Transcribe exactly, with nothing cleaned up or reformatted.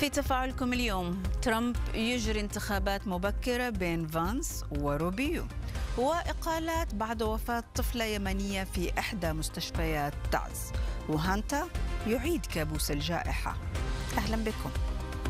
في تفاعلكم اليوم، ترامب يجري انتخابات مبكرة بين فانس وروبيو، وإقالات بعد وفاة طفلة يمنية في إحدى مستشفيات تعز، وهانتا يعيد كابوس الجائحة. أهلا بكم.